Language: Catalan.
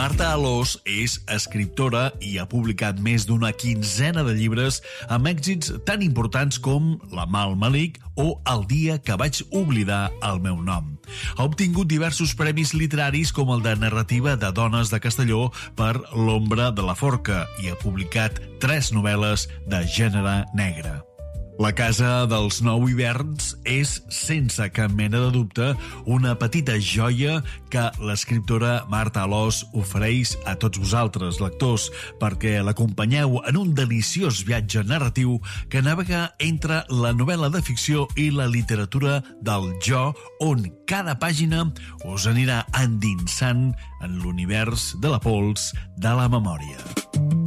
Marta Alòs és escriptora i ha publicat més d'una quinzena de llibres amb èxits tan importants com La Mal Malic o El dia que vaig oblidar el meu nom. Ha obtingut diversos premis literaris com el de narrativa de dones de Castelló per L'ombra de la forca i ha publicat 3 novel·les de gènere negre. La Casa dels 9 hiverns és, sense cap mena de dubte, una petita joia que l'escriptora Marta Alòs ofereix a tots vosaltres, lectors, perquè l'acompanyeu en un deliciós viatge narratiu que navega entre la novel·la de ficció i la literatura del jo, on cada pàgina us anirà endinsant en l'univers de la pols de la memòria.